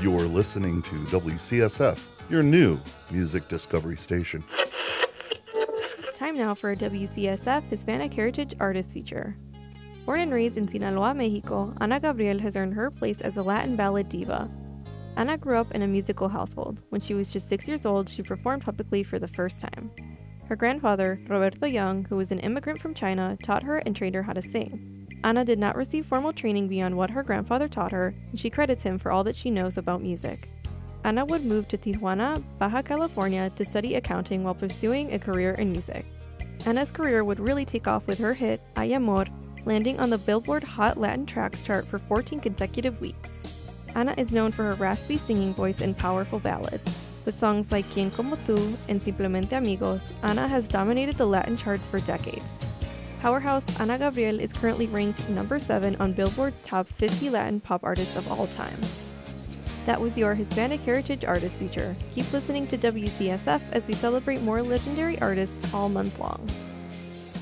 You're listening to WCSF, your new music discovery station. Time now for a WCSF Hispanic Heritage Artist feature. Born and raised in Sinaloa, Mexico, Ana Gabriel has earned her place as a Latin ballad diva. Ana grew up in a musical household. When she was just 6 years old, she performed publicly for the first time. Her grandfather, Roberto Young, who was an immigrant from China, taught her and trained her how to sing. Ana did not receive formal training beyond what her grandfather taught her, and she credits him for all that she knows about music. Ana would move to Tijuana, Baja California to study accounting while pursuing a career in music. Ana's career would really take off with her hit, Ay Amor, landing on the Billboard Hot Latin Tracks chart for 14 consecutive weeks. Ana is known for her raspy singing voice and powerful ballads. With songs like Quien Como Tú and Simplemente Amigos, Ana has dominated the Latin charts for decades. Powerhouse Ana Gabriel is currently ranked number 7 on Billboard's top 50 Latin pop artists of all time. That was your Hispanic Heritage Artist feature. Keep listening to WCSF as we celebrate more legendary artists all month long.